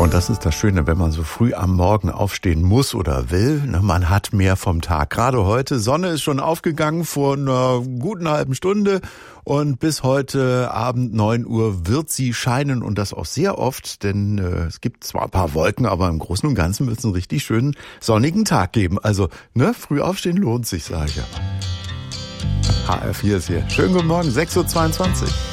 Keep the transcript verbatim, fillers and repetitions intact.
Und das ist das Schöne, wenn man so früh am Morgen aufstehen muss oder will. Man hat mehr vom Tag. Gerade heute, Sonne ist schon aufgegangen vor einer guten halben Stunde. Und bis heute Abend neun Uhr wird sie scheinen und das auch sehr oft, denn äh, es gibt zwar ein paar Wolken, aber im Großen und Ganzen wird es einen richtig schönen sonnigen Tag geben. Also, ne, früh aufstehen lohnt sich, sage ich ja. H R vier ist hier. Schönen guten Morgen, sechs Uhr zweiundzwanzig.